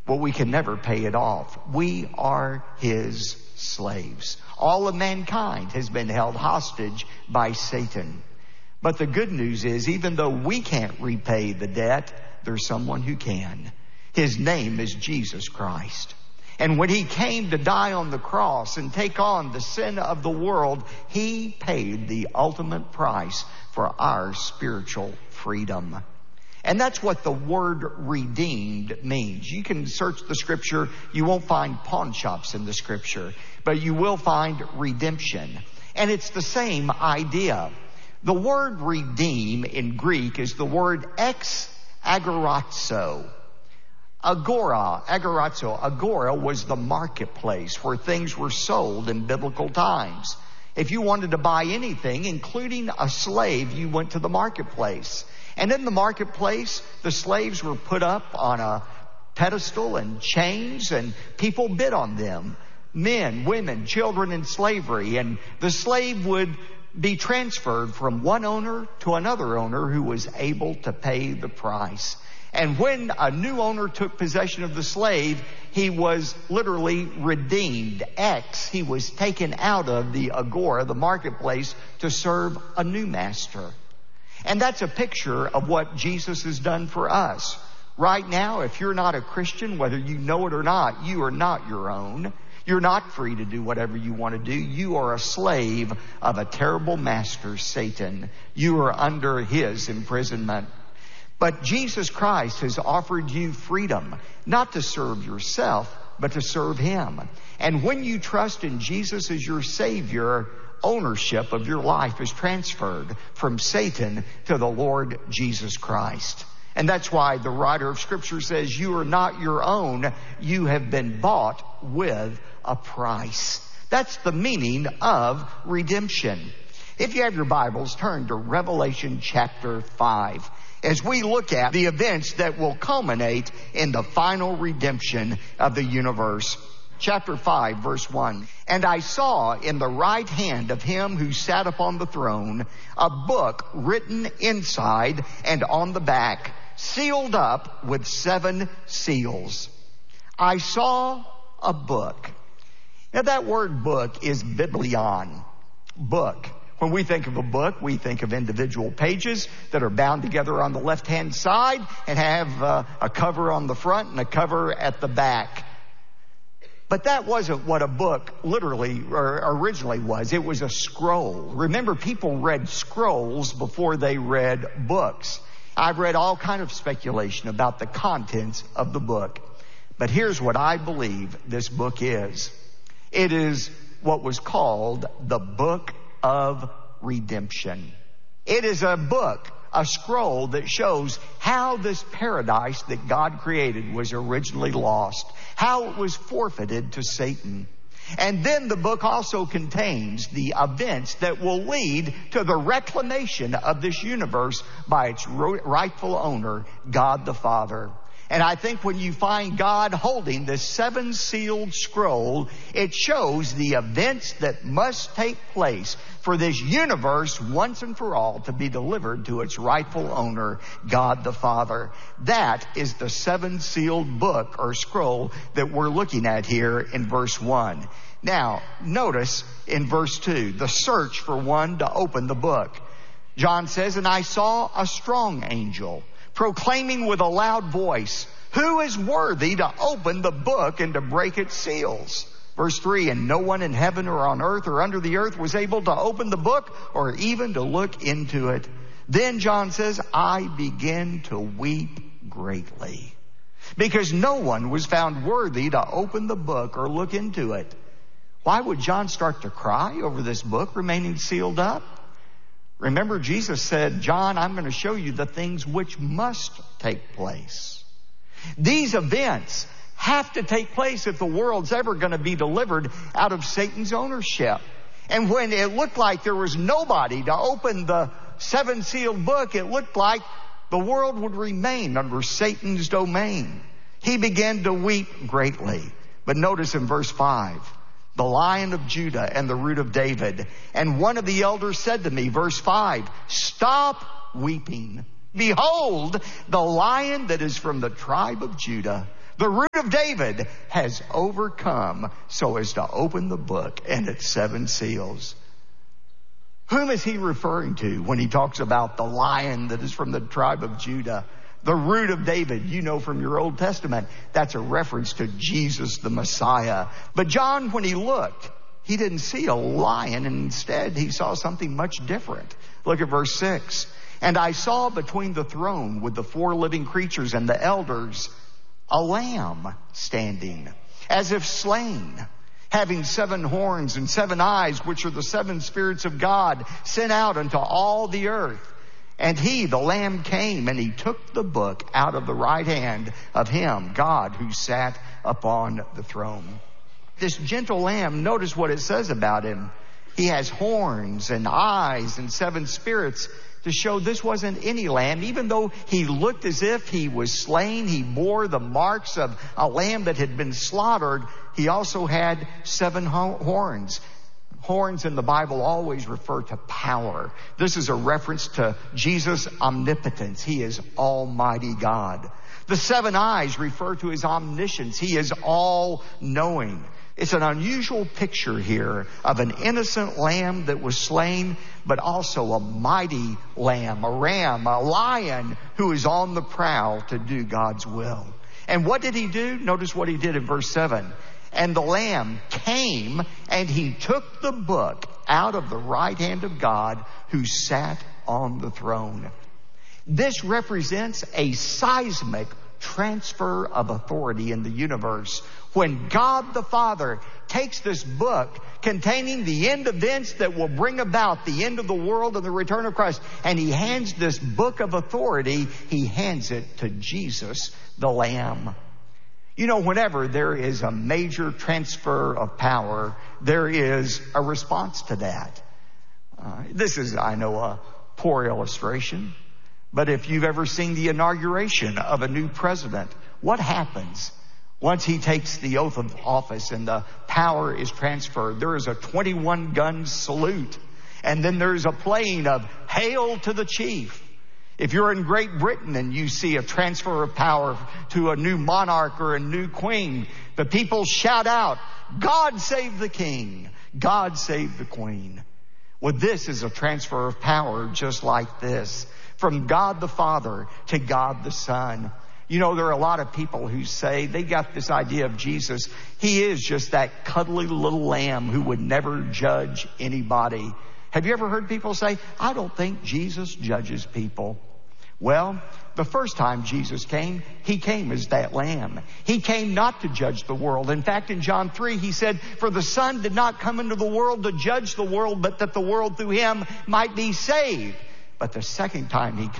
but we can never pay it off. We are his slaves. All of mankind has been held hostage by Satan. But the good news is, even though we can't repay the debt, there's someone who can. His name is Jesus Christ. And when he came to die on the cross and take on the sin of the world, he paid the ultimate price for our spiritual freedom. And that's what the word redeemed means. You can search the scripture. You won't find pawn shops in the scripture, but you will find redemption. And it's the same idea. The word redeem in Greek is the word ex agorazo. Agora was the marketplace where things were sold in biblical times. If you wanted to buy anything, including a slave, you went to the marketplace. And in the marketplace, the slaves were put up on a pedestal and chains, and people bid on them. Men, women, children in slavery. And the slave would be transferred from one owner to another owner who was able to pay the price. And when a new owner took possession of the slave, he was literally redeemed. He was taken out of the agora, the marketplace, to serve a new master. And that's a picture of what Jesus has done for us. Right now, if you're not a Christian, whether you know it or not, you are not your own. You're not free to do whatever you want to do. You are a slave of a terrible master, Satan. You are under his imprisonment. But Jesus Christ has offered you freedom, not to serve yourself, but to serve him. And when you trust in Jesus as your Savior, ownership of your life is transferred from Satan to the Lord Jesus Christ. And that's why the writer of Scripture says, you are not your own. You have been bought with a price. That's the meaning of redemption. If you have your Bibles, turn to Revelation chapter 5. As we look at the events that will culminate in the final redemption of the universe. Chapter 5, verse 1. And I saw in the right hand of him who sat upon the throne a book written inside and on the back, sealed up with 7 seals. I saw a book. Now that word book is biblion, book. When we think of a book, we think of individual pages that are bound together on the left-hand side and have a cover on the front and a cover at the back. But that wasn't what a book literally or originally was. It was a scroll. Remember, people read scrolls before they read books. I've read all kind of speculation about the contents of the book. But here's what I believe this book is. It is what was called the Book of Redemption. It is a book, a scroll that shows how this paradise that God created was originally lost, how it was forfeited to Satan. And then the book also contains the events that will lead to the reclamation of this universe by its rightful owner, God the Father. And I think when you find God holding this 7-sealed scroll, it shows the events that must take place for this universe once and for all to be delivered to its rightful owner, God the Father. That is the 7-sealed book or scroll that we're looking at here in verse 1. Now, notice in verse 2, the search for one to open the book. John says, and I saw a strong angel proclaiming with a loud voice, who is worthy to open the book and to break its seals? Verse 3, and no one in heaven or on earth or under the earth was able to open the book or even to look into it. Then John says, I began to weep greatly because no one was found worthy to open the book or look into it. Why would John start to cry over this book remaining sealed up? Remember, Jesus said, John, I'm going to show you the things which must take place. These events have to take place if the world's ever going to be delivered out of Satan's ownership. And when it looked like there was nobody to open the 7-sealed book, it looked like the world would remain under Satan's domain. He began to weep greatly. But notice in verse 5, the Lion of Judah and the Root of David. And one of the elders said to me, verse 5, stop weeping. Behold, the Lion that is from the tribe of Judah, The root of David has overcome so as to open the book and its 7 seals. Whom is he referring to when he talks about the lion that is from the tribe of Judah? The root of David, you know from your Old Testament, that's a reference to Jesus the Messiah. But John, when he looked, he didn't see a lion, and instead he saw something much different. Look at verse 6. And I saw between the throne with the 4 living creatures and the elders a lamb standing, as if slain, having 7 horns and 7 eyes, which are the 7 spirits of God sent out unto all the earth. And he, the Lamb, came, and he took the book out of the right hand of him, God, who sat upon the throne. This gentle Lamb, notice what it says about him. He has horns and eyes and 7 spirits, to show this wasn't any lamb. Even though he looked as if he was slain, he bore the marks of a lamb that had been slaughtered. He also had 7 horns. Horns in the Bible always refer to power. This is a reference to Jesus' omnipotence. He is Almighty God. The 7 eyes refer to his omniscience. He is all-knowing. It's an unusual picture here of an innocent lamb that was slain, but also a mighty lamb, a ram, a lion who is on the prowl to do God's will. And what did he do? Notice what he did in verse 7. And the Lamb came, and he took the book out of the right hand of God who sat on the throne. This represents a seismic transfer of authority in the universe. When God the Father takes this book containing the end events that will bring about the end of the world and the return of Christ, and he hands this book of authority, he hands it to Jesus, the Lamb. You know, whenever there is a major transfer of power, there is a response to that. This is, I know, a poor illustration, but if you've ever seen the inauguration of a new president, what happens once he takes the oath of office and the power is transferred? There is a 21-gun salute, and then there's a playing of "Hail to the Chief." If you're in Great Britain and you see a transfer of power to a new monarch or a new queen, the people shout out, "God save the king, God save the queen." Well, this is a transfer of power just like this, from God the Father to God the Son. You know, there are a lot of people who say they got this idea of Jesus. He is just that cuddly little lamb who would never judge anybody. Have you ever heard people say, "I don't think Jesus judges people"? Well, the first time Jesus came, he came as that lamb. He came not to judge the world. In fact, in John 3, he said, "For the Son did not come into the world to judge the world, but that the world through him might be saved." But the second time he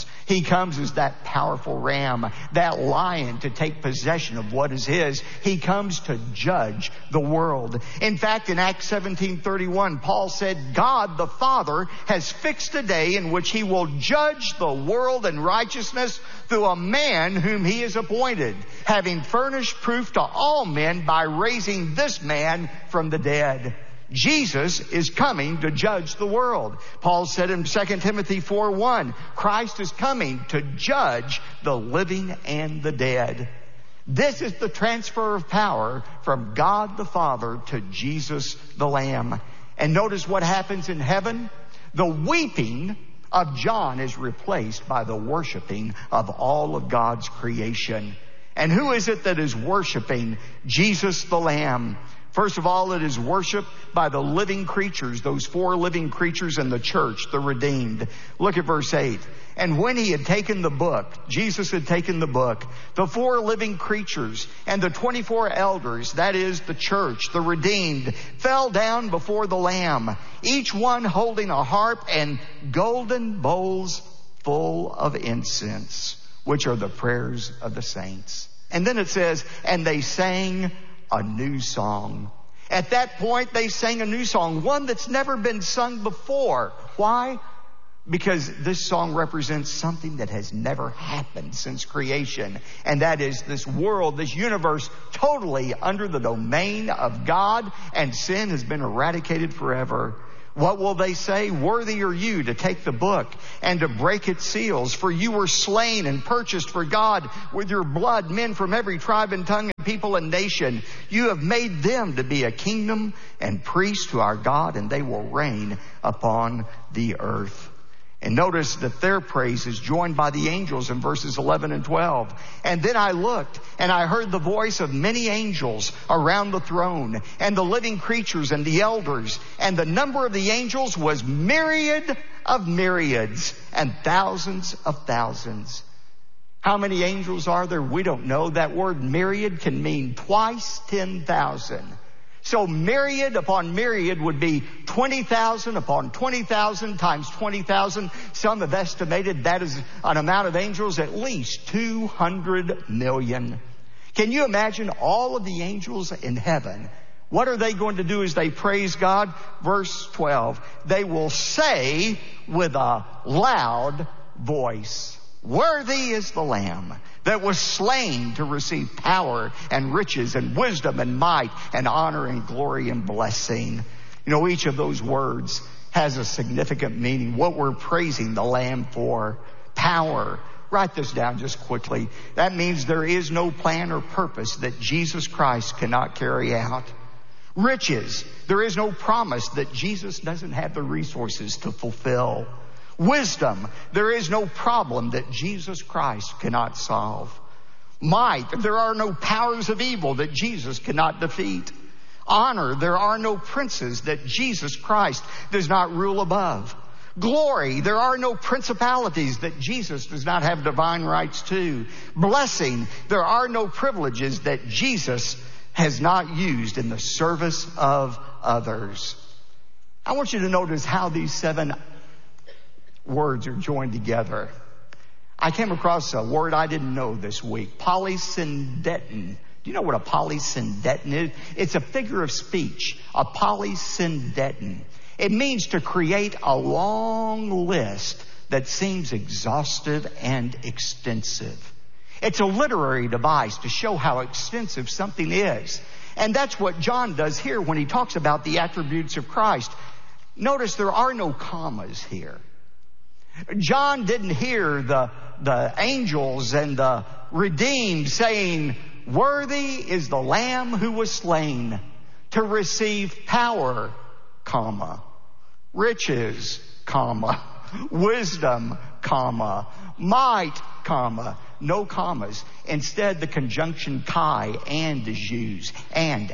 comes as that powerful ram, that lion to take possession of what is his. He comes to judge the world. In fact, in Acts 17:31, Paul said, "God the Father has fixed a day in which he will judge the world in righteousness through a man whom he has appointed, having furnished proof to all men by raising this man from the dead." Jesus is coming to judge the world. Paul said in 2 Timothy 4:1, Christ is coming to judge the living and the dead. This is the transfer of power from God the Father to Jesus the Lamb. And notice what happens in heaven. The weeping of John is replaced by the worshiping of all of God's creation. And who is it that is worshiping Jesus the Lamb? First of all, it is worship by the living creatures, those 4 living creatures in the church, the redeemed. Look at verse 8. And when he had taken the book, Jesus had taken the book, the 4 living creatures and the 24 elders, that is the church, the redeemed, fell down before the Lamb, each one holding a harp and golden bowls full of incense, which are the prayers of the saints. And then it says, and they sang a new song. At that point, they sang a new song, one that's never been sung before. Why? Because this song represents something that has never happened since creation. And that is this world, this universe, totally under the domain of God, and sin has been eradicated forever. What will they say? Worthy are you to take the book and to break its seals, for you were slain and purchased for God with your blood men from every tribe and tongue and people and nation. You have made them to be a kingdom and priests to our God, and they will reign upon the earth. And notice that their praise is joined by the angels in verses 11 and 12. And then I looked, and I heard the voice of many angels around the throne, and the living creatures and the elders. And the number of the angels was myriad of myriads and thousands of thousands. How many angels are there? We don't know. That word myriad can mean twice 10,000. So myriad upon myriad would be 20,000 upon 20,000 times 20,000. Some have estimated that is an amount of angels, at least 200 million. Can you imagine all of the angels in heaven? What are they going to do as they praise God? Verse 12, they will say with a loud voice, worthy is the Lamb that was slain to receive power and riches and wisdom and might and honor and glory and blessing. You know, each of those words has a significant meaning. What we're praising the Lamb for. Power. Write this down just quickly. That means there is no plan or purpose that Jesus Christ cannot carry out. Riches. There is no promise that Jesus doesn't have the resources to fulfill. Wisdom. There is no problem that Jesus Christ cannot solve. Might. There are no powers of evil that Jesus cannot defeat. Honor. There are no princes that Jesus Christ does not rule above. Glory. There are no principalities that Jesus does not have divine rights to. Blessing. There are no privileges that Jesus has not used in the service of others. I want you to notice how these 7 words are joined together. I came across a word I didn't know this week. Polysyndeton. Do you know what a polysyndeton is? It's a figure of speech. A polysyndeton. It means to create a long list that seems exhaustive and extensive. It's a literary device to show how extensive something is. And that's what John does here when he talks about the attributes of Christ. Notice there are no commas here. John didn't hear the angels and the redeemed saying, worthy is the Lamb who was slain to receive power, comma, riches, comma, wisdom, comma, might, comma, no commas. Instead, the conjunction kai, and is used. And,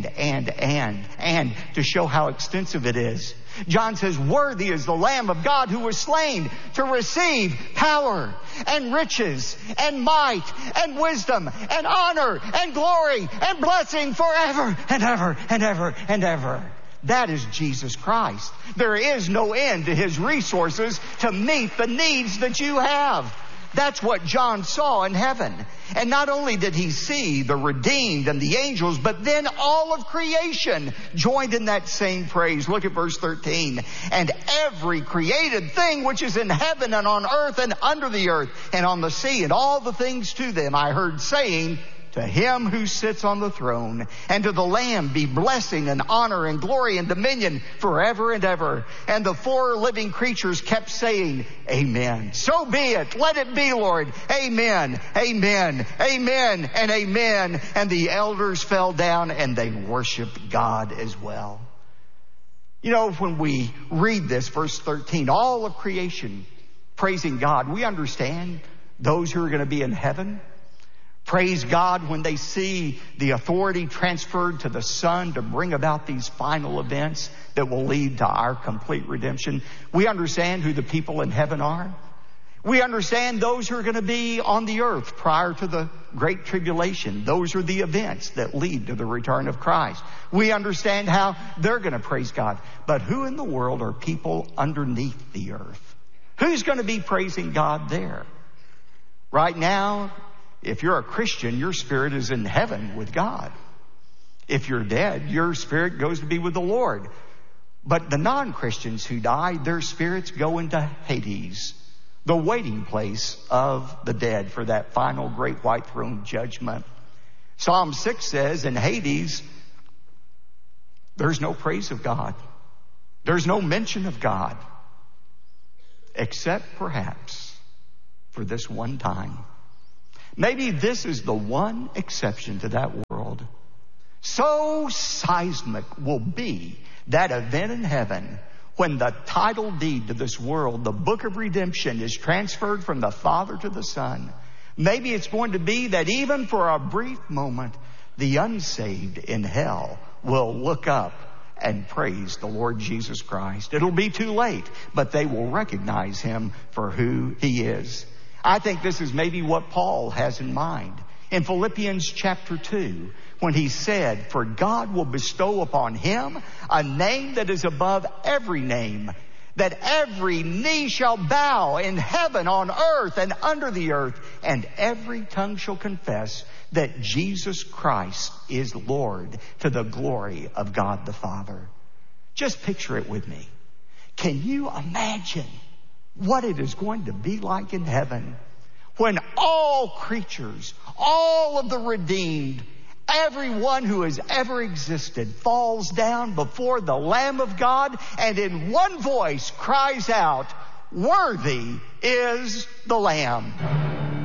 to show how extensive it is. John says, worthy is the Lamb of God who was slain to receive power and riches and might and wisdom and honor and glory and blessing forever and ever and ever and ever. That is Jesus Christ. There is no end to His resources to meet the needs that you have. That's what John saw in heaven. And not only did he see the redeemed and the angels, but then all of creation joined in that same praise. Look at verse 13. And every created thing which is in heaven and on earth and under the earth and on the sea and all the things to them, I heard saying, to Him who sits on the throne and to the Lamb be blessing and honor and glory and dominion forever and ever. And the 4 living creatures kept saying, Amen. So be it. Let it be, Lord. Amen. Amen. Amen. And amen. And the elders fell down and they worshiped God as well. You know, when we read this, verse 13, all of creation praising God, we understand those who are going to be in heaven praise God when they see the authority transferred to the Son to bring about these final events that will lead to our complete redemption. We understand who the people in heaven are. We understand those who are going to be on the earth prior to the Great Tribulation. Those are the events that lead to the return of Christ. We understand how they're going to praise God. But who in the world are people underneath the earth? Who's going to be praising God there? Right now, if you're a Christian, your spirit is in heaven with God. If you're dead, your spirit goes to be with the Lord. But the non-Christians who die, their spirits go into Hades, the waiting place of the dead for that final great white throne judgment. Psalm 6 says in Hades, there's no praise of God. There's no mention of God, except perhaps for this one time. Maybe this is the one exception to that world. So seismic will be that event in heaven when the title deed to this world, the book of redemption, is transferred from the Father to the Son. Maybe it's going to be that even for a brief moment, the unsaved in hell will look up and praise the Lord Jesus Christ. It'll be too late, but they will recognize Him for who He is. I think this is maybe what Paul has in mind in Philippians chapter 2, when he said, "For God will bestow upon him a name that is above every name, that every knee shall bow in heaven, on earth, and under the earth, and every tongue shall confess that Jesus Christ is Lord, to the glory of God the Father." Just picture it with me. Can you imagine what it is going to be like in heaven when all creatures, all of the redeemed, everyone who has ever existed falls down before the Lamb of God and in one voice cries out, "Worthy is the Lamb"?